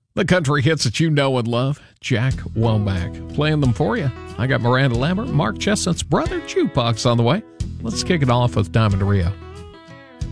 The country hits that you know and love. Jack Womack playing them for you. I got Miranda Lambert, Mark Chestnut's brother, Jukebox on the way. Let's kick it off with Diamond Rio.